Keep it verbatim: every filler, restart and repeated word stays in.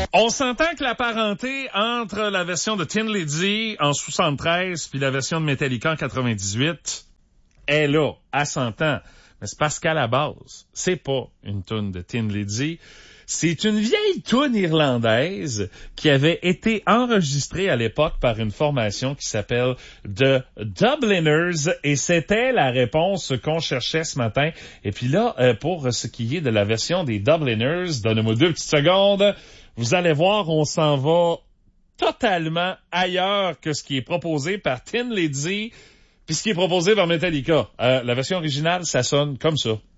On s'entend que la parenté entre la version de Tin Lizzy en soixante-treize puis la version de Metallica en quatre-vingt-dix-huit est là, à s'entend. Mais c'est parce qu'à la base, c'est pas une toune de Tin Lizzy. C'est une vieille toune irlandaise qui avait été enregistrée à l'époque par une formation qui s'appelle The Dubliners et c'était la réponse qu'on cherchait ce matin. Et puis là, pour ce qui est de la version des Dubliners, donnez-moi deux petites secondes. Vous allez voir, on s'en va totalement ailleurs que ce qui est proposé par Tin Lizzy puis ce qui est proposé par Metallica. Euh, la version originale, ça sonne comme ça.